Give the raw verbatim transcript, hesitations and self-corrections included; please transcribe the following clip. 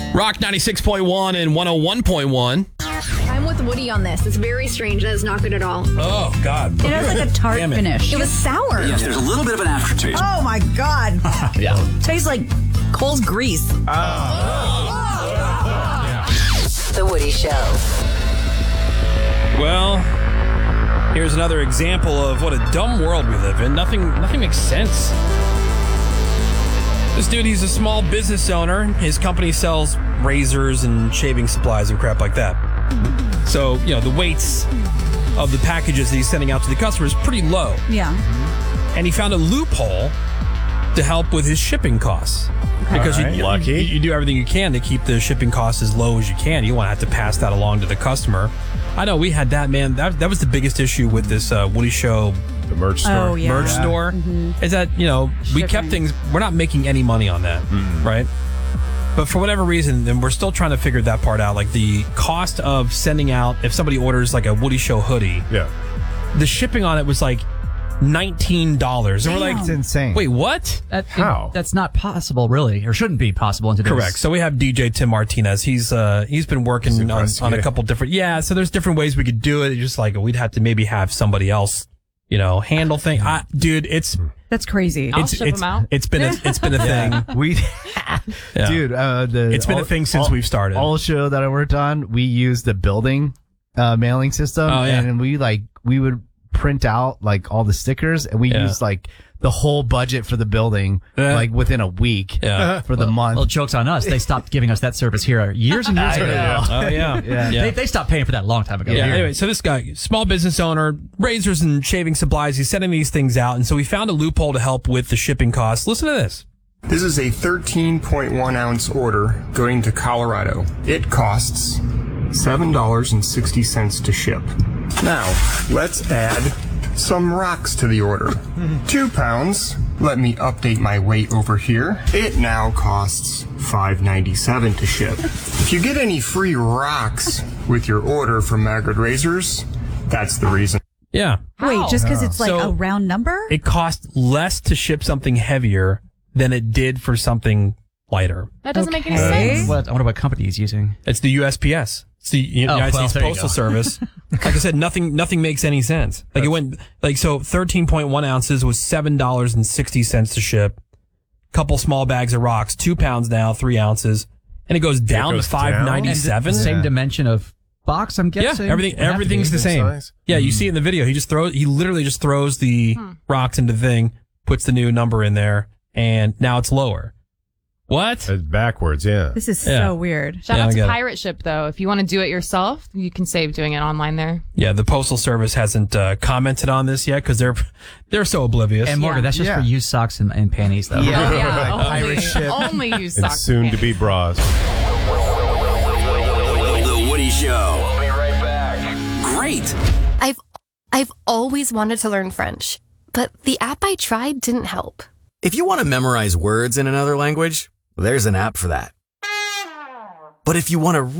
Rock ninety-six point one and one oh one point one. I'm with Woody on this. It's very strange. That is not good at all. Oh, God. It has like a tart Damn it. finish. It was sour. Yes, there's a little bit of an aftertaste. Oh my God. Yeah. Tastes like Cole's grease. The Woody Show. Well, here's another example of what a dumb world we live in. Nothing, nothing makes sense. This dude, he's a small business owner. His company sells razors and shaving supplies and crap like that. So, you know, the weights of the packages that he's sending out to the customers is pretty low. Yeah. And he found a loophole to help with his shipping costs. Because right. you, Lucky. You, you do everything you can to keep the shipping costs as low as you can. You want to have to pass that along to the customer. I know we had that, man. That, that was the biggest issue with this uh, Woody Show The merch store. Oh, yeah. merch Yeah. store. Is that, you know, we kept Shipping. things, we're not making any money on that, right? But for whatever reason, then we're still trying to figure that part out. Like the cost of sending out, if somebody orders like a Woody Show hoodie, Yeah. the shipping on it was like nineteen dollars. And we're like, Damn. insane. wait, what? That, How? That's not possible, really, or shouldn't be possible in today's. Correct. So we have D J Tim Martinez. He's uh he's been He's working on, on a investigating. couple different yeah. So there's different ways we could do it. It's just like we'd have to maybe have somebody else, you know, handle thing. I, dude, it's That's crazy. I'll it's ship it's, 'em out. it's been a, it's been a thing. We, Yeah. dude, uh, the It's been a all- thing since all- we've started. All show that I worked on, we used the building uh, mailing system, Oh, yeah. and we like we would print out like all the stickers, and we Yeah. used like the whole budget for the building Yeah. like within a week Yeah. for the month. Uh, Well, joke's on us. They stopped giving us that service here years and years I ago. know. Oh yeah. Yeah. They, they stopped paying for that a long time ago. Yeah. Here. Anyway, so this guy, small business owner, razors and shaving supplies, he's sending these things out, and so we found a loophole to help with the shipping costs. Listen to this. This is a thirteen point one ounce order going to Colorado. It costs seven dollars and sixty cents to ship. Now, let's add some rocks to the order. Two pounds. Let me update my weight over here. It now costs five ninety-seven to ship. If you get any free rocks with your order from Margaret Razors, that's the reason. Yeah. Wait, just because it's like So- a round number? It costs less to ship something heavier than it did for something lighter. That doesn't make any Okay. sense. What, I wonder what company he's using. It's the U S P S. It's the U- Oh, United well, States there you Postal go. Service. Like I said, nothing nothing makes any sense. Like it went like so thirteen point one ounces was seven dollars and sixty cents to ship. Couple small bags of rocks, two pounds now, three ounces, and it goes down goes to down? five ninety seven. The same dimension of box, I'm Yeah, guessing. everything Would have to everything's be. the same. size? Yeah, you see it in the video. He just throws he literally just throws the rocks into the thing, puts the new number in there, and now it's lower. What? It's backwards, yeah. This is Yeah. so weird. Shout Yeah, I out to get it. Pirate Ship, though. If you want to do it yourself, you can save doing it online there. Yeah, the Postal Service hasn't uh, commented on this yet because they're they're so oblivious. And Morgan, Yeah. that's just Yeah. for used socks and, and panties, though. Yeah. Yeah, only, Pirate Ship. only use And socks. soon to be bras. The Woody Show. We'll be right back. Great. I've I've always wanted to learn French, but the app I tried didn't help. If you want to memorize words in another language, there's an app for that. But if you want to